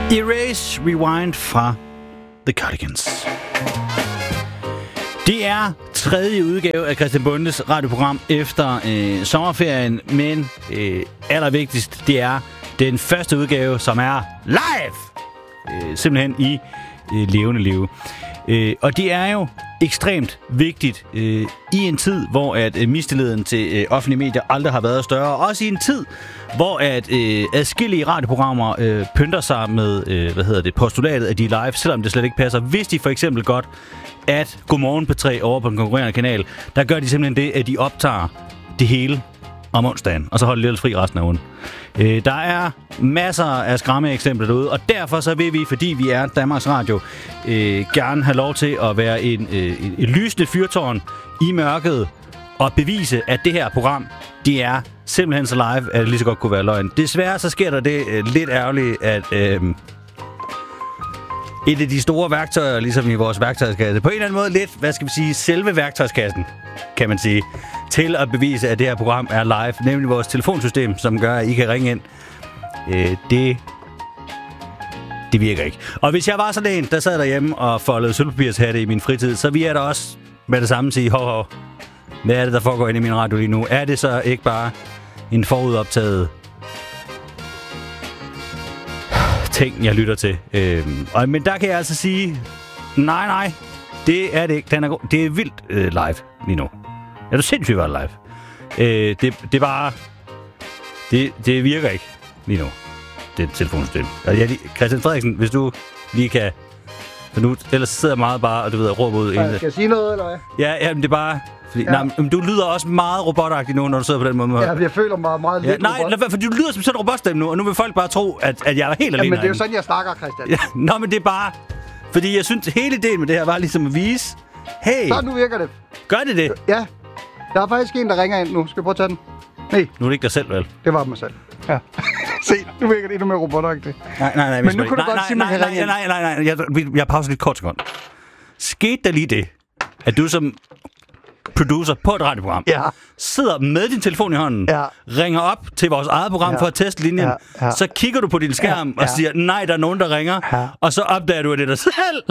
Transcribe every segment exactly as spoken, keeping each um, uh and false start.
Erase Rewind fra The Cardigans. Det er tredje udgave af Christian Bondes radioprogram efter øh, sommerferien, men øh, allervigtigst, det er den første udgave, som er live! Øh, simpelthen i øh, levende liv. Øh, og det er jo ekstremt vigtigt øh, i en tid, hvor at øh, mistilliden til øh, offentlige medier aldrig har været større. Også i en tid, hvor at øh, adskillige radioprogrammer øh, pynter sig med øh, hvad hedder det, postulatet af de er live, selvom det slet ikke passer. Hvis de for eksempel godt, at Godmorgen P tre over på den konkurrerende kanal, der gør de simpelthen det, at de optager det hele om onsdagen, og så holder de ellers fri resten af ugen. Øh, der er masser af skræmme eksempler derude, og derfor så vil vi, fordi vi er Danmarks Radio, øh, gerne have lov til at være en, øh, et lysende fyrtårn i mørket, og bevise, at det her program, det er simpelthen så live, at det lige så godt kunne være løgn. Desværre så sker der det øh, lidt ærgerligt, at øh, et af de store værktøjer, ligesom i vores værktøjskasse, på en eller anden måde lidt, hvad skal vi sige, selve værktøjskassen, kan man sige, til at bevise, at det her program er live, nemlig vores telefonsystem, som gør, at I kan ringe ind. Øh, det, det virker ikke. Og hvis jeg var sådan en, der sad derhjemme og foldede sølvpapirshatte i min fritid, så vil jeg da også med det samme sige, hov, hov, hvad er det, der foregår inde i min radio lige nu? Er det så ikke bare en forudoptaget ting, jeg lytter til? Øh, og, men der kan jeg altså sige, nej, nej, det er det ikke. Den er god. Det er vildt øh, live lige nu. Er du sindssygt var live? Øh, det, det er bare... Det, det virker ikke lige nu, det telefonsystem. Altså, jeg, Christian Frederiksen, hvis du lige kan... For nu, ellers sidder jeg meget bare, og du ved, og råber ud... Ja, skal jeg sige noget, eller hvad? Ja, ja, men det er bare... Fordi, ja. nej, men du lyder også meget robotagtig nu, når du sidder på den måde. Ja, jeg føler mig meget lidt ja, nej, robot. For du lyder som sådan en robotstemme nu, og nu vil folk bare tro, at, at jeg er helt ja, alene. Men det er jo sådan, jeg snakker, Christian. Ja, nå, men det er bare... Fordi jeg synes, hele ideen med det her var ligesom at vise... Hey! Så nu virker det. Gør det det? Ja. Der er faktisk en, der ringer ind nu. Skal jeg prøve at tage den? Nej. Nu er det ikke dig selv, vel? Det var mig selv. Ja. Se, nu virker det endnu mere robotagtigt. Nej, nej, nej. Men nu kunne du godt sige, man kan ringe ind. Nej, nej, nej, nej. Jeg, jeg pauser lidt kort sekund. Skete der lige det, at du som producer på et radioprogram ja. sidder med din telefon i hånden, ja. ringer op til vores eget program ja. for at teste linjen, ja. Ja. så kigger du på din skærm ja. og siger, nej, der er nogen, der ringer, ja. og så opdager du, at det er dig selv.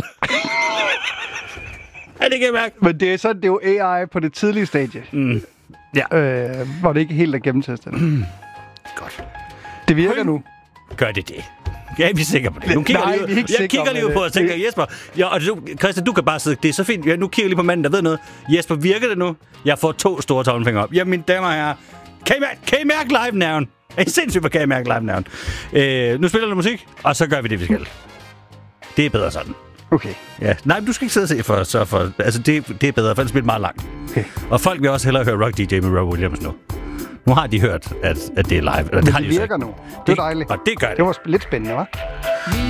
Ja, det kan jeg mærke. Men det er sådan, det er jo A I på det tidlige stadie. Mm. Ja. Øh, hvor det ikke helt er gennemtestet. Mm. Godt. Det virker nu. Gør det det? Ja, vi er sikre på det. Nu kigger Nej, lige, vi er ikke jeg kigger lige på og tænker, Jesper, ja, og du, Christian, du kan bare sidde, det er så fint. Ja, nu kigger jeg lige på manden, der ved noget. Jesper, virker det nu? Jeg får to store tommelfingre op. Ja, mine damer og herrer, kan I mærke, kan I mærke live-nerven? Er I sindssygt, hvor kan I mærke live-nerven? Øh, nu spiller du musik, og så gør vi det, vi skal. Det er bedre sådan. Okay. Ja, nej, men du skal ikke sidde og se for, så for, altså det, det er bedre, for det spiller meget langt. Okay. Og folk vil også hellere høre Rock D J med Rob Williams nu. Nu har de hørt, at, at det er live. Eller, det, det har det de virker sagt. nu. Det er dejligt. Og det gør det. Det var lidt spændende, hva'?